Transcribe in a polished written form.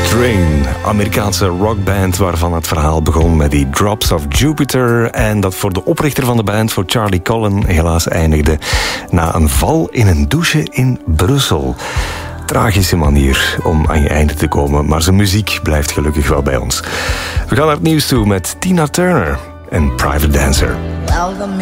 Drain, Amerikaanse rockband waarvan het verhaal begon met die Drops of Jupiter en dat voor de oprichter van de band, voor Charlie Cullen, helaas eindigde na een val in een douche in Brussel. Tragische manier om aan je einde te komen, maar zijn muziek blijft gelukkig wel bij ons. We gaan naar het nieuws toe met Tina Turner en Private Dancer.